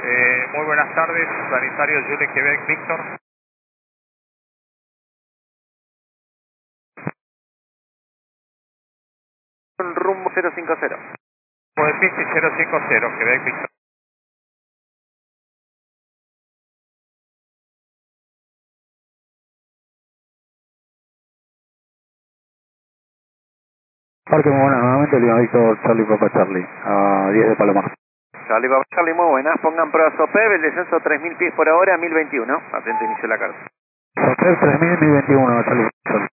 Muy buenas tardes, sanitario Jules Quebec, Víctor. Rumbo 050. Pues Pisi 050, Quebec, Víctor. Parque muy buenas, nuevamente Lima Víctor, Charlie Papa Charlie, a 10 de Palomar. Charlie, Papa Charlie, muy buenas. Pongan prueba SOPEV, el descenso 3000 pies por hora, 1021. Atento, inicio la carta. Hotel 3000, 1021, Charlie.